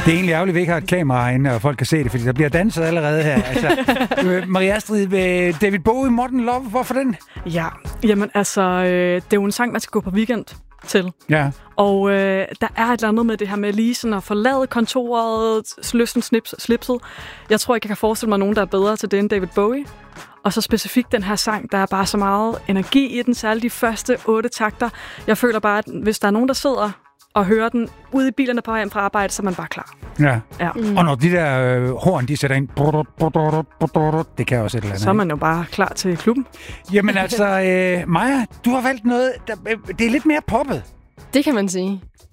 Det er egentlig ærgerligt, at vi ikke har et kamera herinde, og folk kan se det, fordi der bliver danset allerede her. Altså, Marie Astrid, David Bowie, Modern Love, hvorfor den? Ja, jamen altså, det er jo en sang, man skal gå på weekend til. Ja. Og der er et eller andet med det her med lige sådan at forlade kontoret, løsne slipset. Jeg tror ikke, jeg kan forestille mig nogen, der er bedre til det end David Bowie. Og så specifikt den her sang, der er bare så meget energi i den, særligt de første 8 takter. Jeg føler bare, at hvis der er nogen, der sidder og hører den ude i bilerne på vej hjem fra arbejde, så er man bare klar. Ja. Ja. Og når de der horn, de sætter ind, det kan også et eller andet. Så er man jo bare klar til klubben. Jamen altså, Maja, du har valgt noget, det er lidt mere poppet. Det kan man sige.